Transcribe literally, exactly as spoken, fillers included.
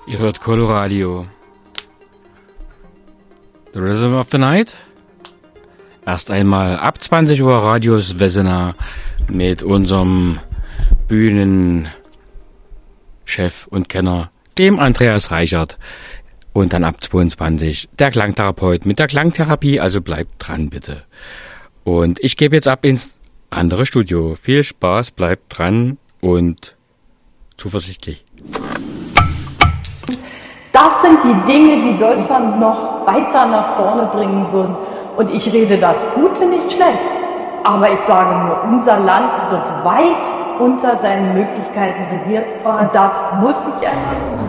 Ihr hört Coloradio. The Rhythm of the Night. Erst einmal ab zwanzig Uhr Radius Wessener mit unserem Bühnenchef und Kenner, dem Andreas Reichert. Und dann ab zweiundzwanzig der Klangtherapeut mit der Klangtherapie, also bleibt dran bitte. Und ich gebe jetzt ab ins andere Studio. Viel Spaß, bleibt dran und zuversichtlich. Das sind die Dinge, die Deutschland noch weiter nach vorne bringen würden. Und ich rede das Gute nicht schlecht. Aber ich sage nur, unser Land wird weit unter seinen Möglichkeiten regiert. Und das muss sich ändern.